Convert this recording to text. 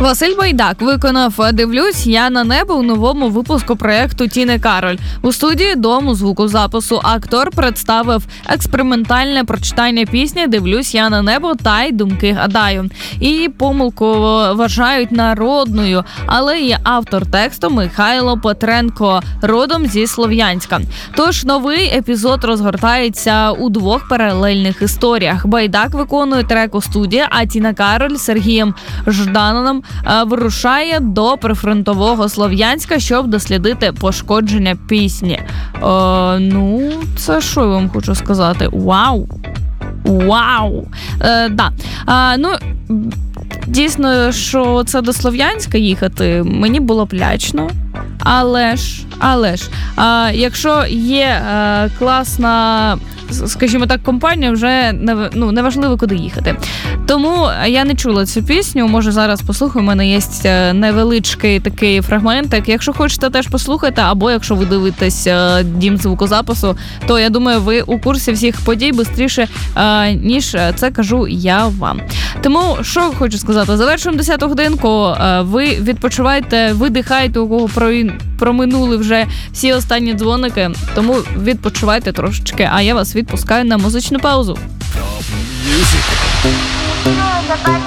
Василь Байдак виконав «Дивлюсь я на небо» у новому випуску проєкту Тіни Кароль. У студії Дому звукозапису актор представив експериментальне прочитання пісні «Дивлюсь я на небо» та й «Думки гадаю». Її помилку вважають народною, але є автор тексту Михайло Петренко, родом зі Слов'янська. Тож новий епізод розгортається у двох паралельних історіях. Байдак виконує трек у студії, а Тіна Кароль з Сергієм Жданоном вирушає до прифронтового Слов'янська, щоб дослідити пошкодження пісні. Це що я вам хочу сказати? Вау! Дійсно, що це до Слов'янська їхати, мені було б лячно. Але ж, якщо є класна, скажімо так, компанія, вже неважливо, куди їхати. Тому я не чула цю пісню, може зараз послухаю, у мене є невеличкий такий фрагментик. Якщо хочете, теж послухайте, або якщо ви дивитесь Дім звукозапису, то я думаю, ви у курсі всіх подій швидше, ніж це кажу я вам. Тому, що хочу сказати, завершуємо 10-ту годинку, ви відпочивайте, видихайте, у кого проминули вже всі останні дзвоники, тому відпочивайте трошечки, а я вас відпускаю на музичну паузу.